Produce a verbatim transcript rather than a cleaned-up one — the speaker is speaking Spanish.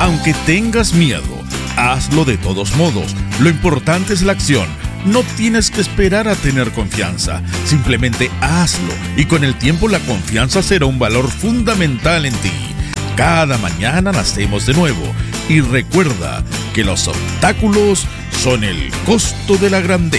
Aunque tengas miedo, hazlo de todos modos. Lo importante es la acción. No tienes que esperar a tener confianza. Simplemente hazlo y con el tiempo la confianza será un valor fundamental en ti. Cada mañana nacemos de nuevo y recuerda que los obstáculos son el costo de la grandeza.